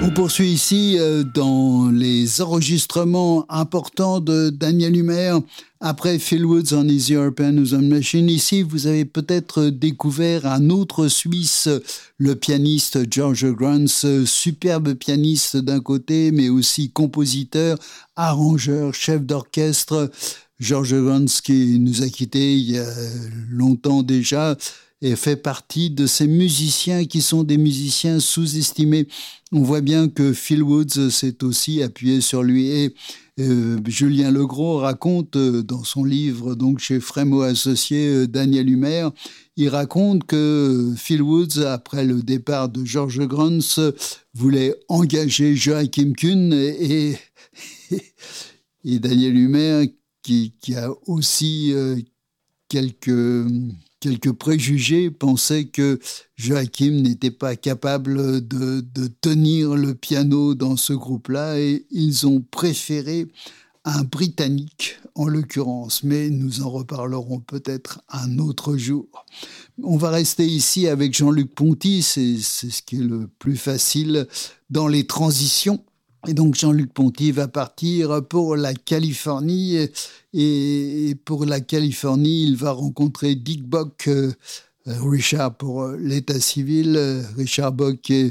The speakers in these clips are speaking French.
On poursuit ici dans les enregistrements importants de Daniel Humer. Après Phil Woods en Easy European Rhythm Machine, ici vous avez peut-être découvert un autre Suisse, le pianiste George Gruntz, superbe pianiste d'un côté, mais aussi compositeur, arrangeur, chef d'orchestre. George Gruntz qui nous a quittés il y a longtemps déjà et fait partie de ces musiciens qui sont des musiciens sous-estimés. On voit bien que Phil Woods s'est aussi appuyé sur lui et Julien Legros raconte dans son livre, donc chez Frémaux Associés, Daniel Humer, il raconte que Phil Woods, après le départ de George Gruntz, voulait engager Joachim Kuhn et Daniel Humer, qui a aussi quelques préjugés, pensaient que Joachim n'était pas capable de tenir le piano dans ce groupe-là et ils ont préféré un Britannique en l'occurrence, mais nous en reparlerons peut-être un autre jour. On va rester ici avec Jean-Luc Ponty, c'est ce qui est le plus facile dans les transitions. Et donc Jean-Luc Ponty va partir pour la Californie et pour la Californie, il va rencontrer Dick Bock, Richard pour l'état civil, Richard Bock est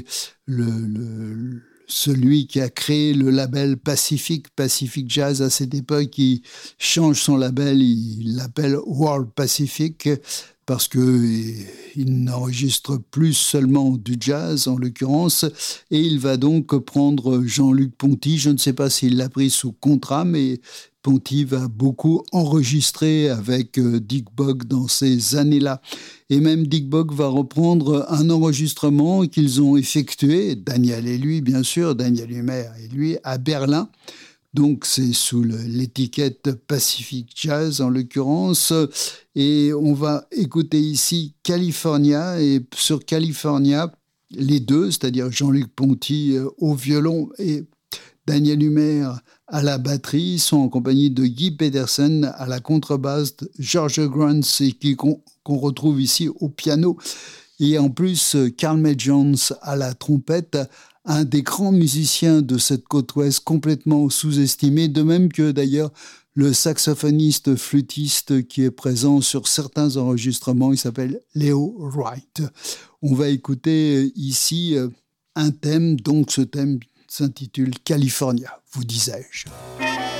celui qui a créé le label Pacific Jazz à cette époque. Il change son label, il l'appelle World Pacific parce qu'il n'enregistre plus seulement du jazz en l'occurrence, et il va donc prendre Jean-Luc Ponty. Je ne sais pas s'il l'a pris sous contrat, mais Ponty va beaucoup enregistrer avec Dick Bock dans ces années-là. Et même Dick Bock va reprendre un enregistrement qu'ils ont effectué, Daniel et lui bien sûr, Daniel Humer et lui, à Berlin. Donc c'est sous l'étiquette Pacific Jazz en l'occurrence. Et on va écouter ici California. Et sur California, les deux, c'est-à-dire Jean-Luc Ponty au violon et Daniel Humer à la batterie, sont en compagnie de Guy Pedersen à la contrebasse, George Gruntz qu'on retrouve ici au piano. Et en plus, Carl May Jones à la trompette, un des grands musiciens de cette côte ouest complètement sous-estimé, de même que d'ailleurs le saxophoniste flûtiste qui est présent sur certains enregistrements, il s'appelle Leo Wright. On va écouter ici un thème, donc ce thème s'intitule California, vous disais-je.